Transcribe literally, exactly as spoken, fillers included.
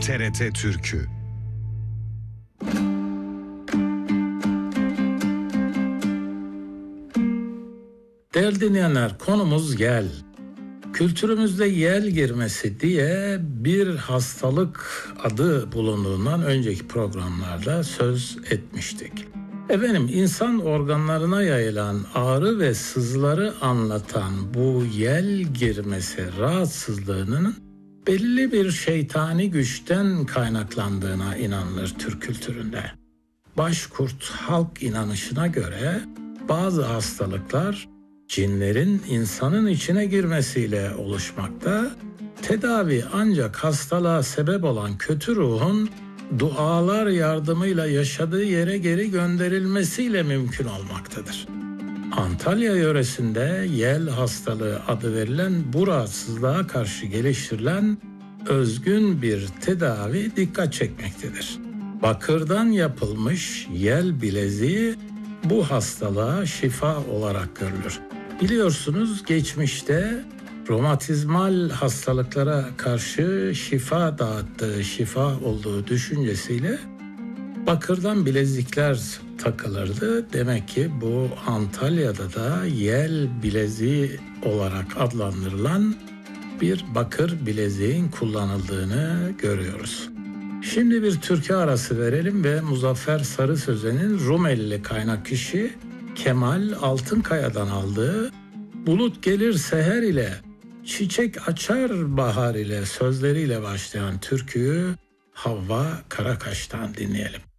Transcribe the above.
T R T Türkü. Değerli dinleyenler, konumuz yel. Kültürümüzde yel girmesi diye bir hastalık adı bulunduğundan önceki programlarda söz etmiştik. Efendim, insan organlarına yayılan ağrı ve sızıları anlatan bu yel girmesi rahatsızlığının belli bir şeytani güçten kaynaklandığına inanılır Türk kültüründe. Başkurt halk inanışına göre bazı hastalıklar cinlerin insanın içine girmesiyle oluşmakta, tedavi ancak hastalığa sebep olan kötü ruhun dualar yardımıyla yaşadığı yere geri gönderilmesiyle mümkün olmaktadır. Antalya yöresinde yel hastalığı adı verilen bu rahatsızlığa karşı geliştirilen özgün bir tedavi dikkat çekmektedir. Bakırdan yapılmış yel bileziği bu hastalığa şifa olarak görülür. Biliyorsunuz, geçmişte romatizmal hastalıklara karşı şifa dağıttığı, şifa olduğu düşüncesiyle bakırdan bilezikler takılırdı. Demek ki bu Antalya'da da yel bileziği olarak adlandırılan bir bakır bileziğin kullanıldığını görüyoruz. Şimdi bir türkü arası verelim ve Muzaffer Sarı Sözen'in Rumeli kaynak kişi Kemal Altınkaya'dan aldığı "Bulut gelir seher ile, çiçek açar bahar ile" sözleriyle başlayan türküyü Havva Karakaş'tan dinleyelim.